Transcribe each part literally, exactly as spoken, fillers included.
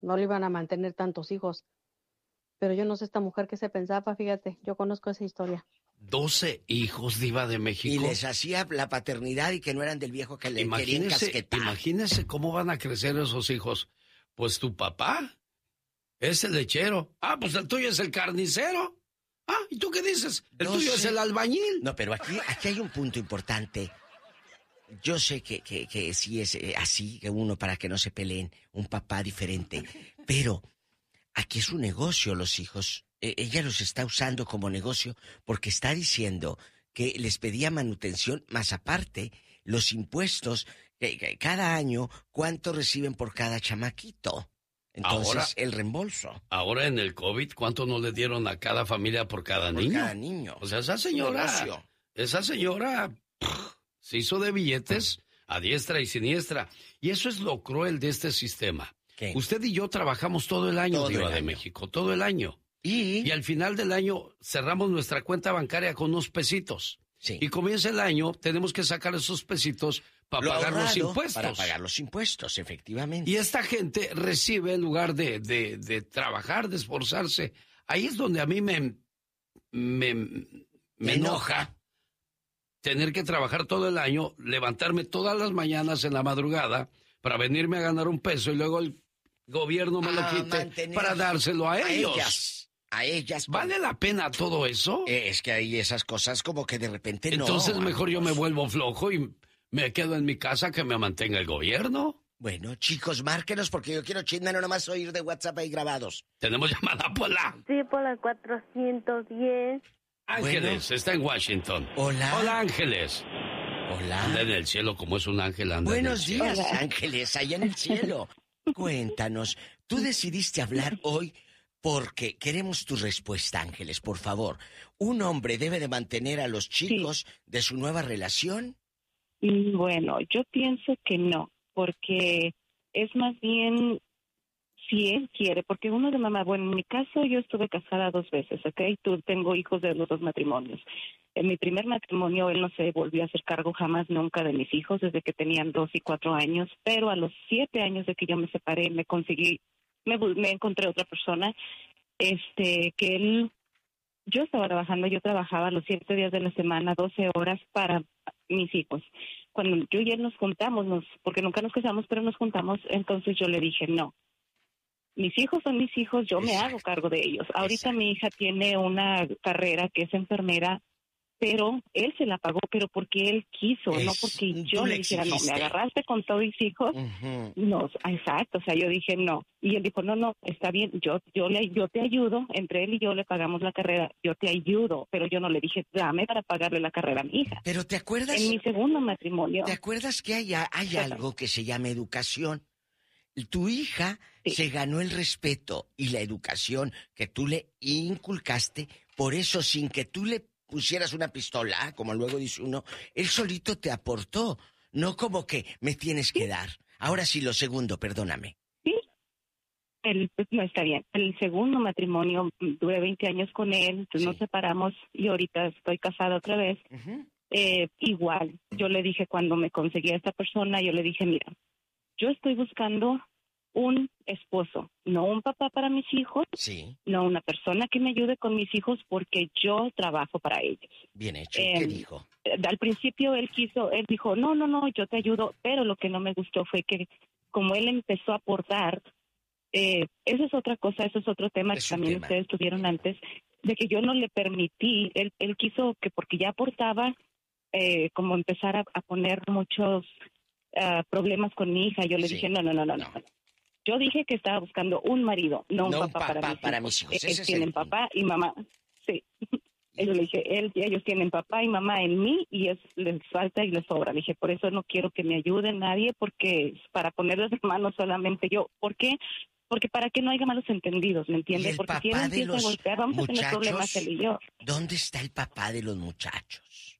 no le iban a mantener tantos hijos. Pero yo no sé esta mujer qué se pensaba, fíjate, yo conozco esa historia. doce hijos, diva de México. Y les hacía la paternidad y que no eran del viejo que le querían casquetar. Imagínese cómo van a crecer esos hijos. Pues tu papá es el lechero. Ah, pues el tuyo es el carnicero. Ah, ¿y tú qué dices? El no tuyo sé. es el albañil. No, pero aquí, aquí hay un punto importante. Yo sé que, que, que sí es eh, así, que uno para que no se peleen, un papá diferente. Pero aquí es un negocio, los hijos. Eh, ella los está usando como negocio porque está diciendo que les pedía manutención, más aparte, los impuestos, eh, que cada año, ¿cuánto reciben por cada chamaquito? Entonces, ahora, el reembolso. Ahora en el COVID, ¿cuánto no le dieron a cada familia por cada por niño? cada niño. O sea, esa señora, esa señora pff, se hizo de billetes a diestra y siniestra. Y eso es lo cruel de este sistema. ¿Qué? Usted y yo trabajamos todo el año, Todo Diva el de año. México, todo el año. ¿Y? Y al final del año cerramos nuestra cuenta bancaria con unos pesitos. Sí. Y comienza el año, tenemos que sacar esos pesitos para Lo pagar los ahorrado impuestos. Para pagar los impuestos, efectivamente. Y esta gente recibe en lugar de, de, de trabajar, de esforzarse. Ahí es donde a mí me, me, me enoja tener que trabajar todo el año, levantarme todas las mañanas en la madrugada para venirme a ganar un peso y luego el gobierno me lo quite para dárselo a, a ellos. Ellas. A ellas. ¿Vale la pena todo eso? Es que hay esas cosas como que de repente no. Entonces mejor yo me vuelvo flojo y me quedo en mi casa que me mantenga el gobierno. Bueno, chicos, márquenos porque yo quiero chisme, no nomás oír de WhatsApp ahí grabados. Tenemos llamada, Pola. Sí, por la cuatrocientos diez. Ángeles, bueno. Está en Washington. Hola. Hola, Ángeles. Hola. Anda en el cielo como es un ángel, anda Buenos en el días, cielo. Ángeles, allá en el cielo. Cuéntanos, tú decidiste hablar hoy porque queremos tu respuesta, Ángeles, por favor. ¿Un hombre debe de mantener a los chicos sí. de su nueva relación? Bueno, yo pienso que no, porque es más bien si él quiere, porque uno de mamá, bueno, en mi caso yo estuve casada dos veces, ¿ok? Tú, tengo hijos de los dos matrimonios. En mi primer matrimonio él no se volvió a hacer cargo jamás nunca de mis hijos desde que tenían dos y cuatro años, pero a los siete años de que yo me separé me conseguí, me, me encontré otra persona, este, que él, yo estaba trabajando, yo trabajaba los siete días de la semana, doce horas para mis hijos. Cuando yo y él nos juntamos, nos, porque nunca nos casamos, pero nos juntamos, entonces yo le dije no. Mis hijos son mis hijos, yo Exacto. me hago cargo de ellos. Ahorita Exacto. mi hija tiene una carrera que es enfermera, pero él se la pagó, pero porque él quiso, es, no porque yo le dijera, no, me agarraste con todos mis hijos. Uh-huh. No, exacto, o sea, yo dije no. Y él dijo, no, no, está bien, yo yo le yo te ayudo, entre él y yo le pagamos la carrera, yo te ayudo, pero yo no le dije, dame para pagarle la carrera a mi hija. Pero ¿te acuerdas? En mi segundo matrimonio. ¿Te acuerdas que hay, hay algo que se llama educación? Tu hija sí. se ganó el respeto y la educación que tú le inculcaste, por eso sin que tú le pusieras una pistola, como luego dice uno, él solito te aportó, no como que me tienes que dar. Ahora sí, lo segundo, perdóname. Sí, el, no está bien. El segundo matrimonio, duré veinte años con él, entonces sí. nos separamos y ahorita estoy casada otra vez. Uh-huh. Eh, igual, yo le dije cuando me conseguí a esta persona, yo le dije, mira, yo estoy buscando un esposo, no un papá para mis hijos, sí. no una persona que me ayude con mis hijos porque yo trabajo para ellos. Bien hecho, eh, ¿qué dijo? Al principio él quiso, él dijo, no, no, no, yo te ayudo, pero lo que no me gustó fue que como él empezó a aportar, eh, eso es otra cosa, eso es otro tema es que también tema. Ustedes tuvieron antes, de que yo no le permití, él, él quiso que porque ya aportaba, eh, como empezar a, a poner muchos uh, problemas con mi hija, yo le sí. dije, no, no, no, no, no. no. Yo dije que estaba buscando un marido, no un no papá, papá para, mis para mis hijos. Ellos tienen papá y mamá. Sí. Yo le dije, él, ellos tienen papá y mamá en mí y es, les falta y les sobra. Le dije, por eso no quiero que me ayude nadie porque para ponerles manos solamente yo. ¿Por qué? Porque para que no haya malos entendidos, ¿me entiendes? Porque si él empieza a golpear, vamos a tener problemas él y yo. ¿Dónde está el papá de los muchachos?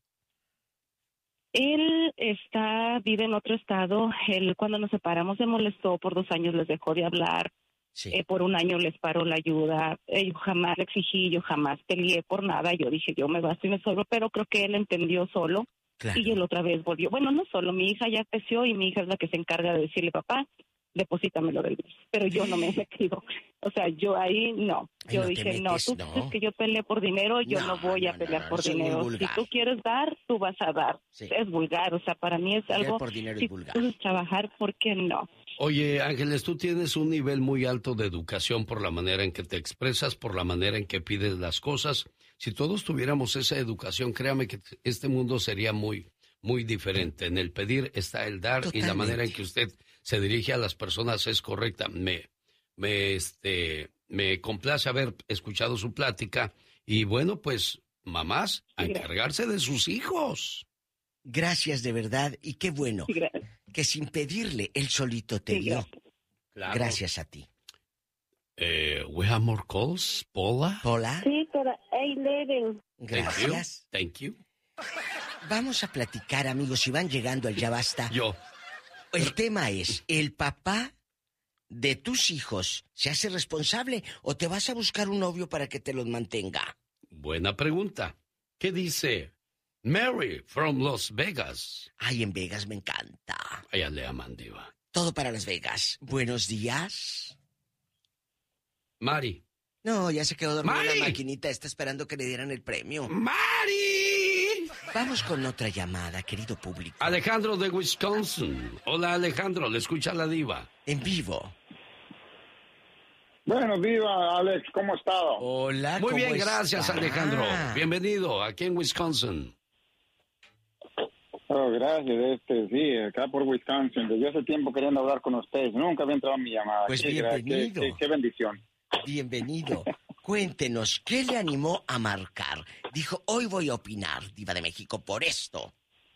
Él está, vive en otro estado. Él cuando nos separamos se molestó, por dos años les dejó de hablar. Sí. Eh, por un año les paró la ayuda. Eh, yo jamás le exigí, yo jamás peleé por nada. Yo dije, yo me basto y me sobro, pero creo que él entendió solo. Claro. Y él otra vez volvió. Bueno, no solo, mi hija ya creció y mi hija es la que se encarga de decirle, papá, deposítamelo del bill. Pero yo no me he metido. O sea, yo ahí no. Ay, Yo no te dije, metes, no, tú no. quieres que yo pelee por dinero, yo no, No, voy a no, pelear no, por eso es muy dinero. Si vulgar. tú quieres dar, tú vas a dar. Sí. Es vulgar, o sea, para mí es Pelear algo... por dinero si es vulgar. puedes trabajar, ¿por qué no? Oye, Ángeles, tú tienes un nivel muy alto de educación por la manera en que te expresas, por la manera en que pides las cosas. Si todos tuviéramos esa educación, créame que este mundo sería muy, muy diferente. En el pedir está el dar. Totalmente. Y la manera en que usted se dirige a las personas es correcta. Me, me, este, me complace haber escuchado su plática y bueno, pues, mamás, a encargarse de sus hijos. Gracias de verdad y qué bueno Sí, gracias. que sin pedirle él solito te Sí, dio. gracias. Claro. Gracias a ti. Eh, we have more calls, Paula. Hola. Sí, pero ahí leven. Gracias. Thank you. Vamos a platicar, amigos, si van llegando al Ya Basta. Yo. El tema es, ¿el papá de tus hijos se hace responsable o te vas a buscar un novio para que te los mantenga? Buena pregunta. ¿Qué dice Mary from Las Vegas? Ay, en Vegas me encanta. Allá le aman, diva. Todo para Las Vegas. Buenos días. Mari. No, ya se quedó dormida ¡Mari! la maquinita, está esperando que le dieran el premio. ¡Mari! Vamos con otra llamada, querido público. Alejandro de Wisconsin. Hola, Alejandro, le escucha la diva. En vivo. Bueno, viva, Alex, ¿cómo está? Hola, Muy ¿cómo bien, gracias, está? Alejandro. Bienvenido aquí en Wisconsin. Oh, gracias, este, sí, acá por Wisconsin. Desde hace tiempo queriendo hablar con ustedes. Nunca había entrado mi llamada. Pues Qué gra- bienvenido. Qué, qué- qué bendición. Bienvenido. Cuéntenos, ¿qué le animó a marcar? Dijo, hoy voy a opinar, Diva de México, por esto.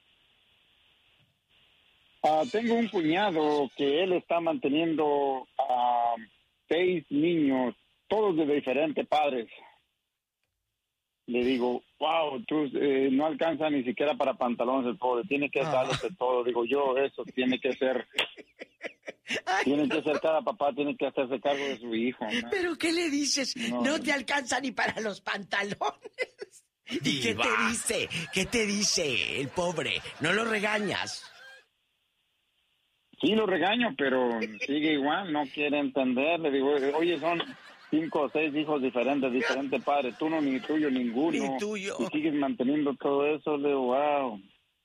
Ah, tengo un cuñado que él está manteniendo a seis niños, todos de diferentes padres. Le digo, wow, tú eh, no alcanza ni siquiera para pantalones el pobre, tiene que Ah. darles de todo. Digo yo, eso tiene que ser, tiene que ser, cada papá tiene que hacerse cargo de su hijo, ¿no? ¿Pero qué le dices? No, No. te alcanza ni para los pantalones. ¿Y qué Diva. te dice? ¿Qué te dice el pobre? ¿No lo regañas? Sí, lo regaño, pero sigue igual, no quiere entender. Le digo, oye, son cinco o seis hijos diferentes, diferentes padres, tú no, ni tuyo, ninguno. Ni tuyo. Y sigues manteniendo todo eso, le digo, wow.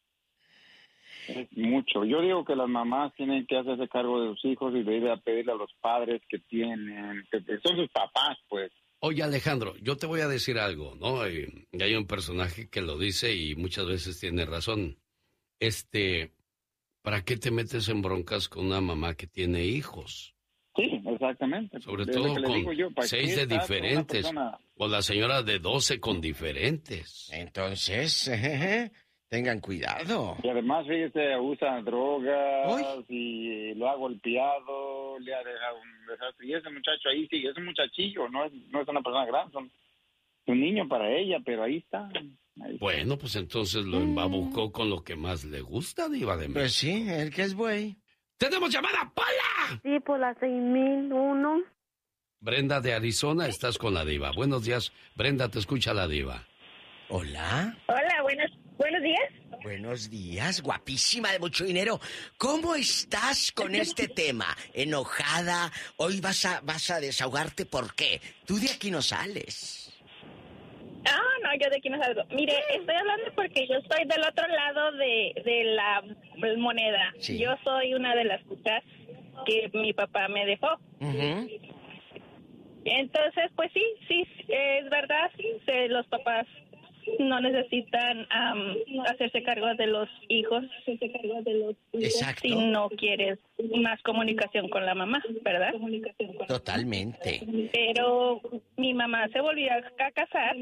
Es mucho. Yo digo que las mamás tienen que hacerse cargo de sus hijos y de ir a pedirle a los padres que tienen, que, que son sus papás, pues. Oye, Alejandro, yo te voy a decir algo, ¿no? Y y hay un personaje que lo dice y muchas veces tiene razón. Este, ¿para qué te metes en broncas con una mamá que tiene hijos? Sí, exactamente. Sobre Es lo todo que le con digo yo, ¿para seis qué de estás con una diferentes. persona? O la señora de doce con diferentes. Entonces, jeje, tengan cuidado. Y además, fíjese, usa drogas Uy. y lo ha golpeado, le ha dejado un desastre. Y ese muchacho ahí sí, es un muchachillo, no es, no es una persona grande, son un niño para ella, pero ahí está. Ahí está. Bueno, pues entonces lo embabucó con lo que más le gusta, Diva de México. Pues sí, el que es buey. ¡Tenemos llamada, Paula! Sí, por la seis mil uno. Brenda de Arizona, estás con la Diva. Buenos días, Brenda, te escucha la Diva. Hola. Hola, buenos, buenos días. Buenos días, guapísima de mucho dinero. ¿Cómo estás con este tema? ¿Enojada? Hoy vas a, vas a desahogarte, ¿por qué? Tú de aquí no sales. Ah, no, yo de aquí no salgo. Mire, estoy hablando porque yo estoy del otro lado de, de la moneda. Sí. Yo soy una de las hijas que mi papá me dejó. Ujú. Entonces, pues sí, sí, es verdad, se- los papás no necesitan am, hacerse cargo de los hijos, hacerse cargo de los hijos Exacto. si no quieres más comunicación con la mamá, ¿verdad? Totalmente. Pero mi mamá se volvió a casar,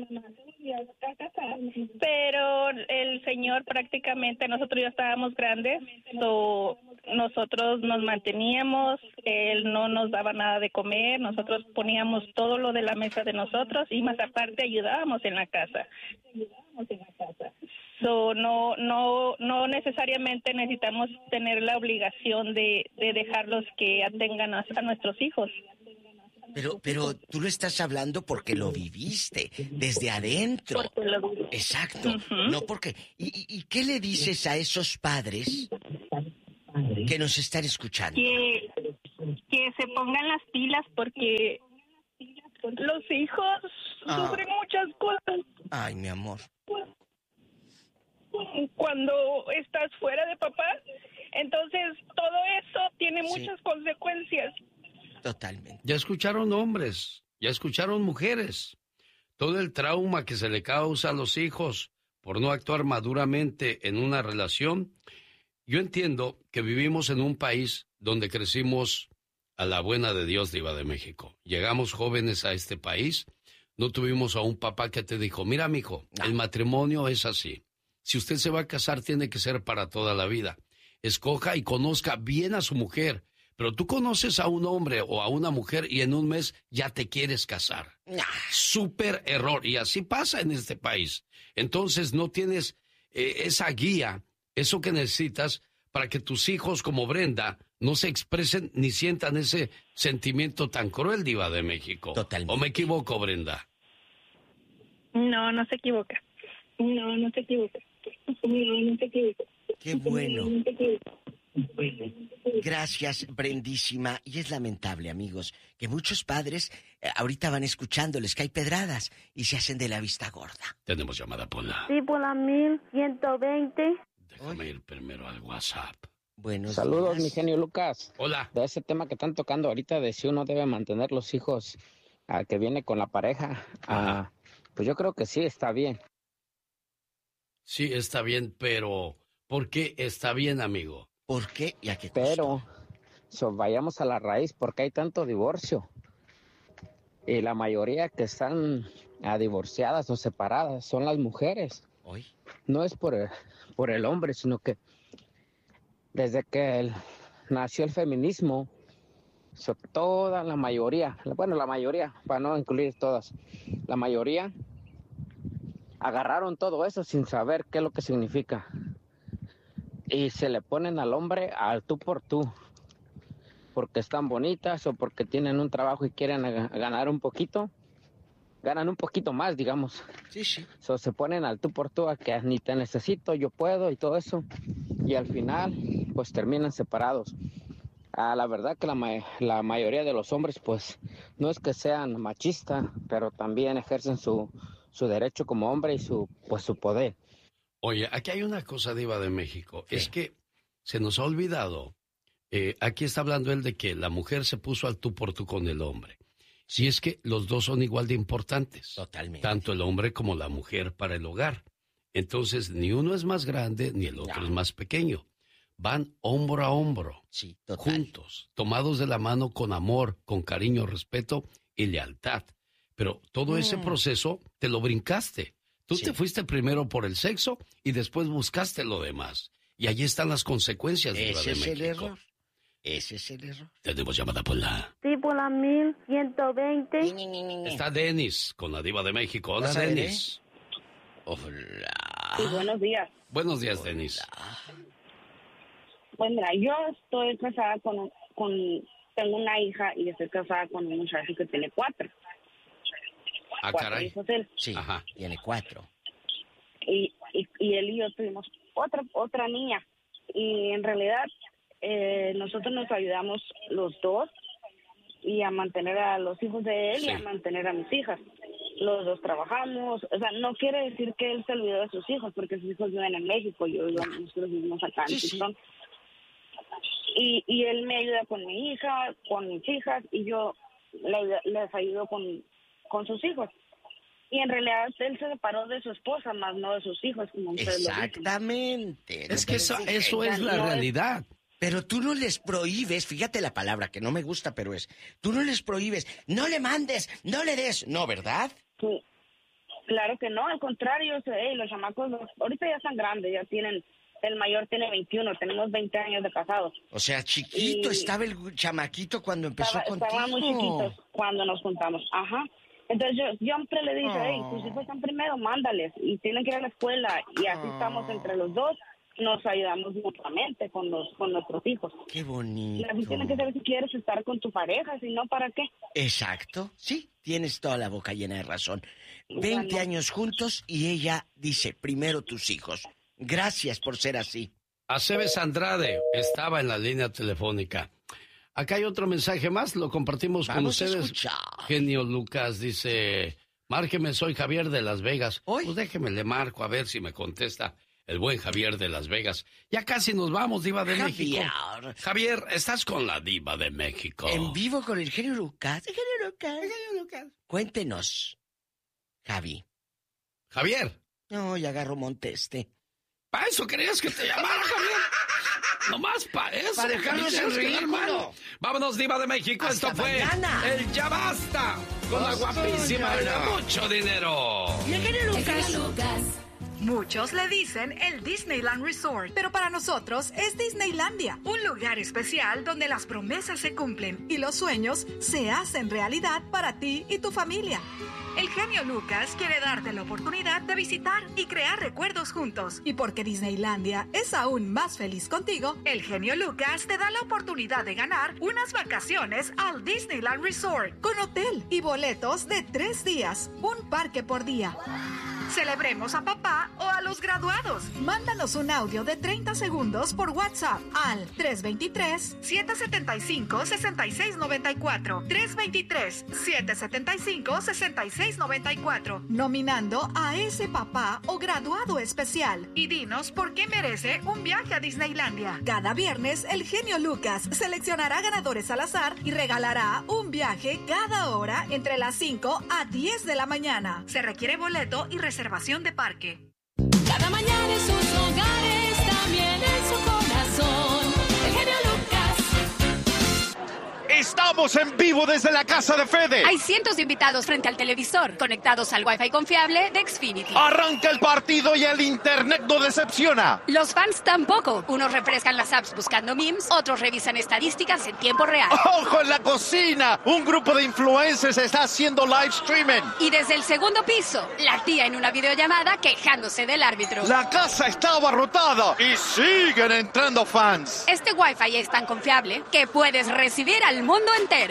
pero el señor prácticamente, nosotros ya estábamos grandes, so, nosotros nos manteníamos, él no nos daba nada de comer, nosotros poníamos todo lo de la mesa de nosotros y más aparte ayudábamos en la casa. So, no, no, no necesariamente necesitamos tener la obligación de, de dejarlos que atengan a, a nuestros hijos. Pero, pero tú lo estás hablando porque lo viviste, desde adentro. Porque lo- Exacto. Ujú. No porque... ¿Y, y, y qué le dices a esos padres que nos están escuchando? que pongan las pilas porque los hijos Ah. sufren muchas cosas Ay, mi amor. cuando estás fuera de papá. Entonces, todo eso tiene Sí. muchas consecuencias. Totalmente. Ya escucharon hombres, ya escucharon mujeres. Todo el trauma que se le causa a los hijos por no actuar maduramente en una relación. Yo entiendo que vivimos en un país donde crecimos a la buena de Dios, Diva de México. Llegamos jóvenes a este país, no tuvimos a un papá que te dijo, mira, mijo, No. el matrimonio es así. Si usted se va a casar, tiene que ser para toda la vida. Escoja y conozca bien a su mujer. Pero tú conoces a un hombre o a una mujer y en un mes ya te quieres casar. Nah. Súper error. Y así pasa en este país. Entonces no tienes eh, esa guía, eso que necesitas para que tus hijos como Brenda no se expresen ni sientan ese sentimiento tan cruel, Diva de México. Totalmente. ¿O me equivoco, Brenda? No, no se equivoca. No, no se equivoca. No, no se equivoca. Qué bueno. No se equivoca. Gracias, Brendísima. Y es lamentable, amigos, que muchos padres eh, ahorita van escuchando, les cae pedradas y se hacen de la vista gorda. Tenemos llamada, Pola. Sí, por la mil ciento veinte. Déjame ir primero al WhatsApp. Buenos Saludos, días. mi genio Lucas. Hola. De ese tema que están tocando ahorita de si uno debe mantener los hijos ah, que viene con la pareja, ah, pues yo creo que sí, está bien. Sí, está bien, pero ¿por qué está bien, amigo? ¿Por qué y a qué costo? Pero so, vayamos a la raíz, porque hay tanto divorcio. Y la mayoría que están ah, divorciadas o separadas son las mujeres. Hoy. No es por el, por el hombre, sino que desde que el- nació el feminismo, so, toda la mayoría, bueno, la mayoría, para no incluir todas, la mayoría agarraron todo eso sin saber qué es lo que significa. Y se le ponen al hombre al tú por tú, porque están bonitas o porque tienen un trabajo y quieren a- ganar un poquito, ganan un poquito más, digamos. Sí, sí. So, se ponen al tú por tú a que ni te necesito, yo puedo y todo eso. Y al final, pues terminan separados. Ah, la verdad que la, ma- la mayoría de los hombres, pues, no es que sean machistas, pero también ejercen su, su derecho como hombre y su, pues, su poder. Oye, aquí hay una cosa, Diva de México. ¿Qué? Es que se nos ha olvidado. eh, aquí está hablando él de que la mujer se puso al tú por tú con el hombre. Si es que los dos son igual de importantes. Totalmente. Tanto el hombre como la mujer para el hogar. Entonces, ni uno es más grande ni el otro No. es más pequeño. Van hombro a hombro, Sí, total. juntos, tomados de la mano con amor, con cariño, respeto y lealtad. Pero todo ese Mm. proceso te lo brincaste. Tú Sí. te fuiste primero por el sexo y después buscaste lo demás. Y allí están las consecuencias, Diva Ese de es el México. error. Ese es el error. Tenemos llamada por la... Sí, por la mil ciento veinte. Está Denis con la Diva de México. Hola, ¿Vas a ver, Denis. Hola. Sí, buenos días. Buenos días, Denis. Pues mira, yo estoy casada con, con, tengo una hija y estoy casada con un muchacho que tiene cuatro. Ah, cuatro caray. hijos él. Sí, Ajá. tiene cuatro. Y, y, y él y yo tuvimos otra, otra niña. Y en realidad eh, nosotros nos ayudamos los dos y a mantener a los hijos de él Sí. y a mantener a mis hijas. Los dos trabajamos, o sea, no quiere decir que él se olvidó de sus hijos, porque sus hijos viven en México, yo, yo nosotros vivimos acá en Sí, sí. Houston. Y, y él me ayuda con mi hija, con mis hijas, y yo le- les ayudo con, con sus hijos. Y en realidad él se separó de su esposa, más no de sus hijos, como ustedes lo dicen. Exactamente. Es que eso, Lo les dije. eso es la No es- realidad. Pero tú no les prohíbes, fíjate la palabra que no me gusta, pero es, tú no les prohíbes, no le mandes, no le des, no, ¿verdad? Sí. Claro que no, al contrario, o sea, hey, los chamacos los- ahorita ya están grandes, ya tienen, el mayor tiene veintiuno, tenemos veinte años de casados. O sea, chiquito Y- estaba el chamaquito cuando empezó Estaba, contigo. estaban muy chiquitos cuando nos juntamos, ajá. Entonces yo yo siempre le dije, hey, tus hijos están primero, mándales, y tienen que ir a la escuela, y así Ah. estamos entre los dos, nos ayudamos mutuamente con los con nuestros hijos. Qué Y bonito. así tiene que ser si quieres estar con tu pareja, si no, ¿para qué? Exacto, sí, tienes toda la boca llena de razón. Veinte Bueno. años juntos y ella dice, primero tus hijos. Gracias por ser así. Aceves Andrade estaba en la línea telefónica. Acá hay otro mensaje más, lo compartimos con Vamos a ustedes. escuchar. Genio Lucas dice, márqueme, soy Javier de Las Vegas. ¿Hoy? Pues déjeme, le marco a ver si me contesta el buen Javier de Las Vegas. Ya casi nos vamos, Diva de Javier. México. Javier, estás con la Diva de México. En vivo con el genio Lucas. El genio Lucas. El genio Lucas. Cuéntenos, Javi. Javier. No, ya agarro Monteste. ¿Para eso querías que te llamara, Javier? Nomás para eso. Para dejarnos en ridículo. Vámonos, Diva de México. Hasta Esto fue mañana. el Ya Basta. Con la guapísima y la mucho dinero. Y el genio Lucas. Muchos le dicen el Disneyland Resort, pero para nosotros es Disneylandia, un lugar especial donde las promesas se cumplen y los sueños se hacen realidad para ti y tu familia. El genio Lucas quiere darte la oportunidad de visitar y crear recuerdos juntos. Y porque Disneylandia es aún más feliz contigo, el genio Lucas te da la oportunidad de ganar unas vacaciones al Disneyland Resort con hotel y boletos de tres días, un parque por día. Celebremos a papá o a los graduados. Mándanos un audio de treinta segundos por WhatsApp al tres dos tres, siete siete cinco, seis seis nueve cuatro. tres dos tres, siete siete cinco, seis seis nueve cuatro. Nominando a ese papá o graduado especial. Y dinos por qué merece un viaje a Disneylandia. Cada viernes, el genio Lucas seleccionará ganadores al azar y regalará un viaje cada hora entre las cinco a diez de la mañana. Se requiere boleto y reservación de parque. Cada mañana en sus hogares, también en su corazón, el genio Lucas. Estamos en vivo desde la casa de Fede. Hay cientos de invitados frente al televisor, conectados al Wi-Fi confiable de Xfinity. Arranca el partido y el internet no decepciona. Los fans tampoco. Unos refrescan las apps buscando memes, otros revisan estadísticas en tiempo real. ¡Ojo en la cocina! Un grupo de influencers está haciendo live streaming. Y desde el segundo piso, la tía en una videollamada quejándose del árbitro. La casa está abarrotada y siguen entrando fans. Este Wi-Fi es tan confiable que puedes recibir al mundo entero.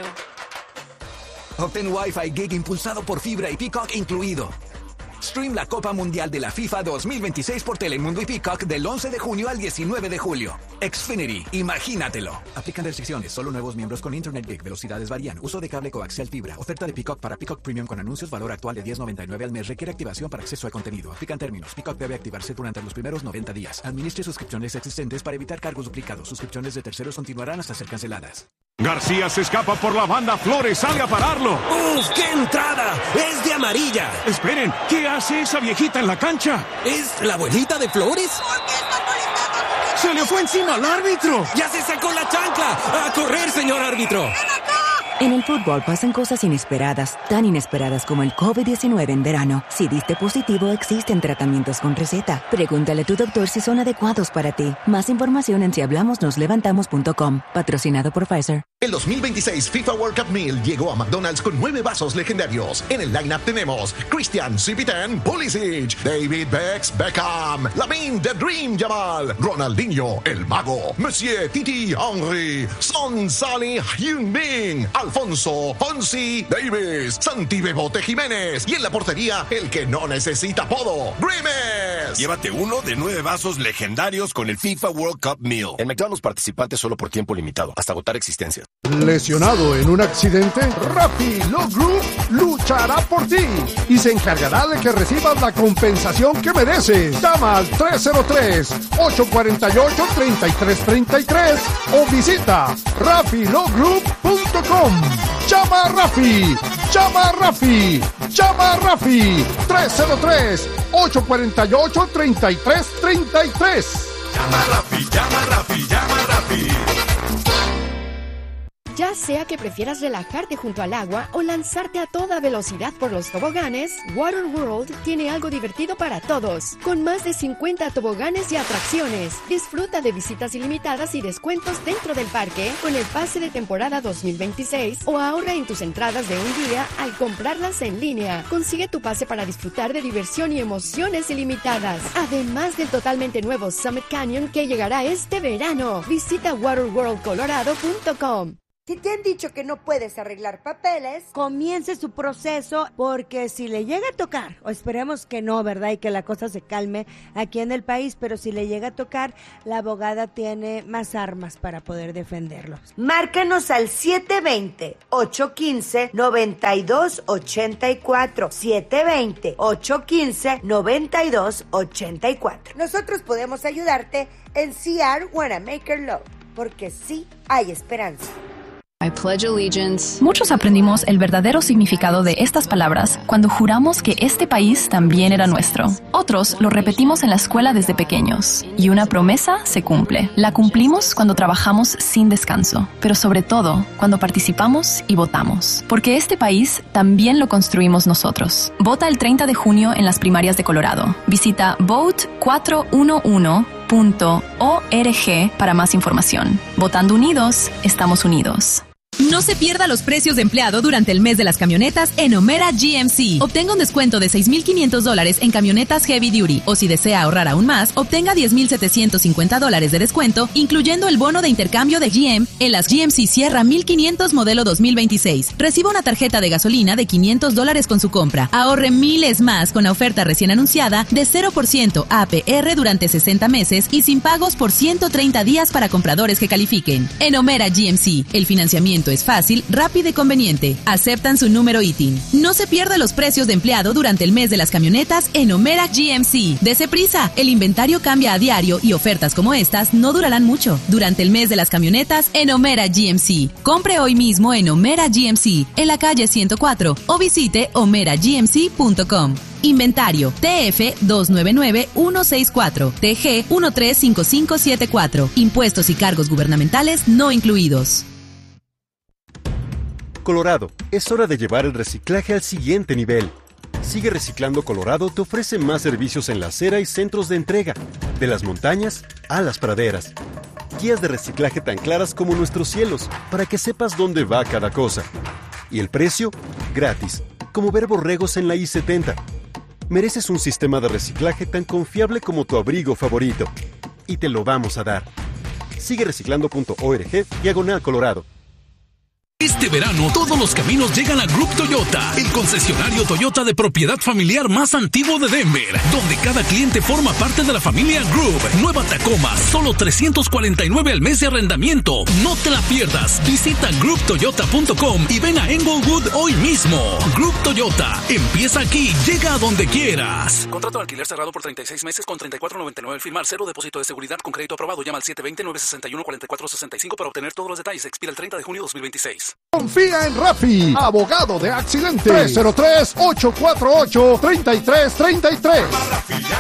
Obtén Wi-Fi Gig impulsado por fibra y Peacock incluido. Stream la Copa Mundial de la FIFA dos mil veintiséis por Telemundo y Peacock del once de junio al diecinueve de julio. Xfinity, imagínatelo. Aplican restricciones, solo nuevos miembros con Internet Gig, velocidades varían, uso de cable coaxial fibra, oferta de Peacock para Peacock Premium con anuncios, valor actual de diez noventa y nueve al mes, requiere activación para acceso al contenido. Aplican términos, Peacock debe activarse durante los primeros noventa días. Administre suscripciones existentes para evitar cargos duplicados. Suscripciones de terceros continuarán hasta ser canceladas. García se escapa por la banda, Flores sale a pararlo. ¡Uf, qué entrada! ¡Es de amarilla! Esperen, ¿qué hace esa viejita en la cancha? ¿Es la abuelita de Flores? ¡Se le fue encima al árbitro! ¡Ya se sacó la chancla! ¡A correr, señor árbitro! En el fútbol pasan cosas inesperadas, tan inesperadas como el COVID diecinueve en verano. Si diste positivo, existen tratamientos con receta. Pregúntale a tu doctor si son adecuados para ti. Más información en si hablamos nos levantamos punto com. Patrocinado por Pfizer. El dos mil veintiséis FIFA World Cup Meal llegó a McDonald's con nueve vasos legendarios. En el lineup tenemos Christian Civitan Pulisic, David Bex Beckham, Lamine The Dream Jamal, Ronaldinho El Mago, Monsieur Titi Henry, Son Salih Heung-min, Alfonso Fonsi Davis, Santi Bebote Jiménez y en la portería el que no necesita apodo, Grimes. Llévate uno de nueve vasos legendarios con el FIFA World Cup Meal. En McDonald's participantes solo por tiempo limitado, hasta agotar existencias. ¿Lesionado en un accidente? Rappi Law Group luchará por ti y se encargará de que recibas la compensación que mereces. Llama al tres cero tres, ocho cuatro ocho, tres tres tres tres o visita rappi law group punto com. Llama a Rafi, llama a Rafi, llama a Rafi. tres cero tres, ocho cuatro ocho, tres tres tres tres. Llama a Rafi, llama a Rafi, llama a Rafi. Ya sea que prefieras relajarte junto al agua o lanzarte a toda velocidad por los toboganes, Water World tiene algo divertido para todos. Con más de cincuenta toboganes y atracciones. Disfruta de visitas ilimitadas y descuentos dentro del parque con el pase de temporada dos mil veintiséis o ahorra en tus entradas de un día al comprarlas en línea. Consigue tu pase para disfrutar de diversión y emociones ilimitadas. Además del totalmente nuevo Summit Canyon que llegará este verano. Visita water world colorado punto com. Si te han dicho que no puedes arreglar papeles, comience su proceso, porque si le llega a tocar, o esperemos que no, ¿verdad? Y que la cosa se calme aquí en el país, pero si le llega a tocar, la abogada tiene más armas para poder defenderlos. Márcanos al siete dos cero, ocho uno cinco, nueve dos ocho cuatro, siete dos cero, ocho uno cinco, nueve dos ocho cuatro. Nosotros podemos ayudarte en C R Wanna Make Her Love, porque sí hay esperanza. I pledge allegiance. Muchos aprendimos el verdadero significado de estas palabras cuando juramos que este país también era nuestro. Otros lo repetimos en la escuela desde pequeños. Y una promesa se cumple. La cumplimos cuando trabajamos sin descanso, pero sobre todo cuando participamos y votamos. Porque este país también lo construimos nosotros. Vota el treinta de junio en las primarias de Colorado. Visita vote cuatro uno uno punto org para más información. Votando unidos, estamos unidos. No se pierda los precios de empleado durante el mes de las camionetas en Omera G M C. Obtenga un descuento de seis mil quinientos dólares en camionetas Heavy Duty. O si desea ahorrar aún más, obtenga diez mil setecientos cincuenta dólares de descuento, incluyendo el bono de intercambio de G M en las G M C Sierra mil quinientos modelo dos mil veintiséis. Reciba una tarjeta de gasolina de quinientos dólares con su compra. Ahorre miles más con la oferta recién anunciada de cero por ciento A P R durante sesenta meses y sin pagos por ciento treinta días para compradores que califiquen. En Omera G M C, el financiamiento es fácil, rápido y conveniente. Aceptan su número I T I N. No se pierda los precios de empleado durante el mes de las camionetas en Omera G M C. Dese prisa, el inventario cambia a diario y ofertas como estas no durarán mucho. Durante el mes de las camionetas en Omera G M C. Compre hoy mismo en Omera G M C, en la calle ciento cuatro, o visite omera g m c punto com. Inventario T F dos nueve nueve uno seis cuatro, T G uno tres cinco cinco siete cuatro. Impuestos y cargos gubernamentales no incluidos. Colorado, es hora de llevar el reciclaje al siguiente nivel. Sigue Reciclando Colorado te ofrece más servicios en la acera y centros de entrega, de las montañas a las praderas. Guías de reciclaje tan claras como nuestros cielos, para que sepas dónde va cada cosa. Y el precio, gratis, como ver borregos en la I setenta. Mereces un sistema de reciclaje tan confiable como tu abrigo favorito. Y te lo vamos a dar. Sigue reciclando punto org, diagonal Colorado. Este verano, todos los caminos llegan a Group Toyota, el concesionario Toyota de propiedad familiar más antiguo de Denver, donde cada cliente forma parte de la familia Group. Nueva Tacoma, solo trescientos cuarenta y nueve al mes de arrendamiento. No te la pierdas. Visita group toyota punto com y ven a Englewood hoy mismo. Group Toyota, empieza aquí, llega a donde quieras. Contrato de alquiler cerrado por treinta y seis meses con treinta y cuatro noventa y nueve al firmar, cero depósito de seguridad con crédito aprobado. Llama al siete dos cero, nueve seis uno, cuatro cuatro seis cinco para obtener todos los detalles. Expira el treinta de junio de dos mil veintiséis. Confía en Rafi, abogado de accidentes. tres cero tres, ocho cuatro ocho, tres tres tres tres.